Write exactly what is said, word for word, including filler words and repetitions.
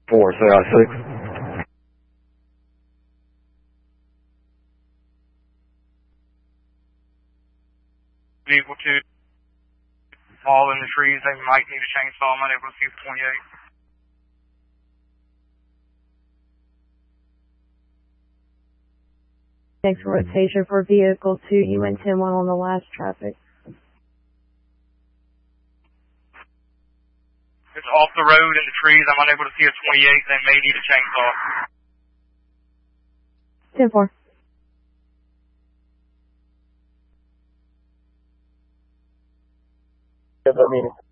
four, say I six. Vehicle two, fall in the trees, they might need a chainsaw. I'm unable to see the twenty-eight. Next rotation for vehicle two, you went ten one on the last traffic. It's off the road in the trees. I'm unable to see a twenty-eight. They may need a chainsaw. ten four. Get that meeting.